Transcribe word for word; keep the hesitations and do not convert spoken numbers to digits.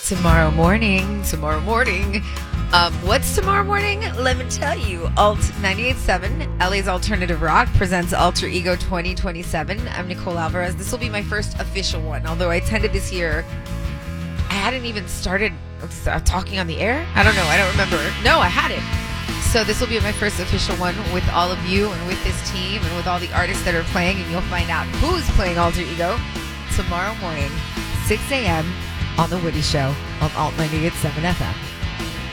tomorrow morning. Tomorrow morning. Um, what's tomorrow morning? Let me tell you. Alt ninety-eight point seven, L A's Alternative Rock, presents Alter Ego twenty twenty-seven. I'm Nicole Alvarez. This will be my first official one, although I attended this year. I hadn't even started uh, talking on the air. I don't know. I don't remember. No, I hadn't. So this will be my first official one with all of you and with this team and with all the artists that are playing, and you'll find out who's playing Alter Ego tomorrow morning, six a.m. on The Woody Show on Alt ninety-eight point seven F M.